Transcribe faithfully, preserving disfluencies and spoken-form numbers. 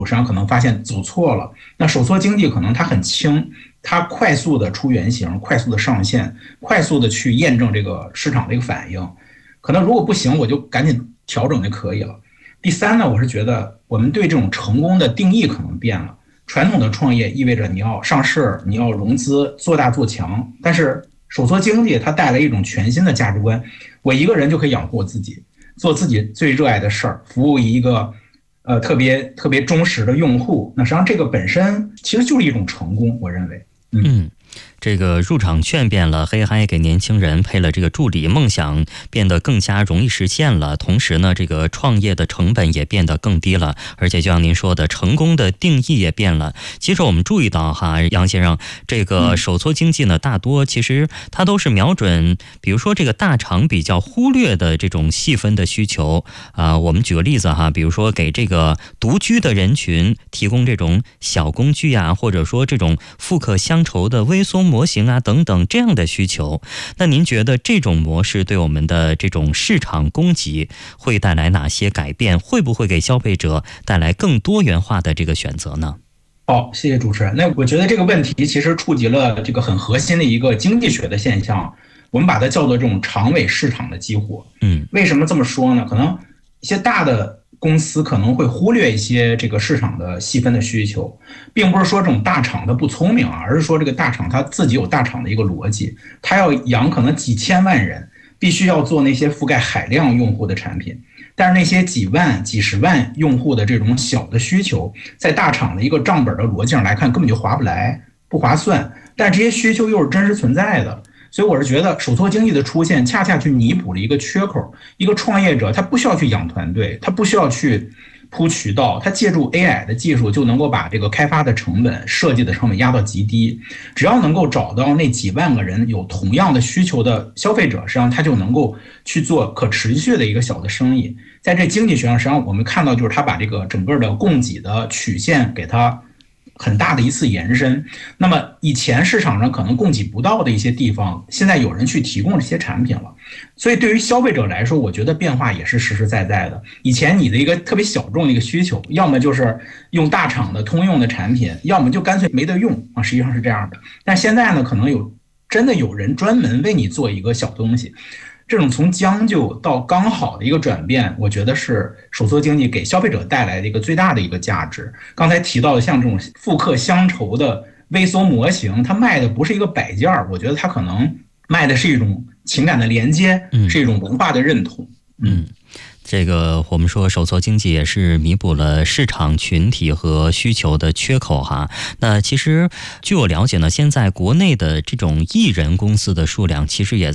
实际上可能发现走错了。那手搓经济可能它很轻，它快速的出原型，快速的上线，快速的去验证这个市场的一个反应。可能如果不行，我就赶紧调整就可以了。第三呢，我是觉得我们对这种成功的定义可能变了。传统的创业意味着你要上市，你要融资，做大做强。但是手搓经济它带来一种全新的价值观，我一个人就可以养活我自己，做自己最热爱的事儿，服务一个呃特别特别忠实的用户。那实际上这个本身其实就是一种成功，我认为。 嗯。嗯这个入场券变了，黑嗨给年轻人配了这个助理，梦想变得更加容易实现了。同时呢，这个创业的成本也变得更低了，而且就像您说的，成功的定义也变了。其实我们注意到哈，杨先生，这个手搓经济呢，大多其实它都是瞄准，比如说这个大厂比较忽略的这种细分的需求啊、呃。我们举个例子哈，比如说给这个独居的人群提供这种小工具啊，或者说这种复刻乡愁的微缩模型啊等等这样的需求。那您觉得这种模式对我们的这种市场供给会带来哪些改变？会不会给消费者带来更多元化的这个选择呢？ 好，谢谢主持人。那我觉得这个问题其实触及了这个很核心的一个经济学的现象，我们把它叫做这种长尾市场的激活。嗯，为什么这么说呢？可能一些大的公司可能会忽略一些这个市场的细分的需求，并不是说这种大厂它不聪明啊，而是说这个大厂它自己有大厂的一个逻辑，它要养可能几千万人，必须要做那些覆盖海量用户的产品。但是那些几万、几十万用户的这种小的需求，在大厂的一个账本的逻辑上来看，根本就划不来，不划算。但这些需求又是真实存在的。所以我是觉得手搓经济的出现恰恰去弥补了一个缺口。一个创业者他不需要去养团队，他不需要去铺渠道，他借助 A I 的技术就能够把这个开发的成本、设计的成本压到极低。只要能够找到那几万个人有同样的需求的消费者，实际上他就能够去做可持续的一个小的生意。在这经济学上，实际上我们看到就是他把这个整个的供给的曲线给它很大的一次延伸。那么以前市场上可能供给不到的一些地方，现在有人去提供这些产品了。所以对于消费者来说，我觉得变化也是实实在在的。以前你的一个特别小众的一个需求，要么就是用大厂的通用的产品，要么就干脆没得用啊，实际上是这样的。但现在呢，可能有真的有人专门为你做一个小东西。这种从将就到刚好的一个转变，我觉得是手搓经济给消费者带来的一个最大的一个价值。刚才提到的像这种复刻乡愁的微缩模型，它卖的不是一个摆件，我觉得它可能卖的是一种情感的连接，是一种文化的认同。 嗯。这个我们说手搓经济也是弥补了市场群体和需求的缺口哈。那其实据我了解呢，现在国内的这种艺人公司的数量其实也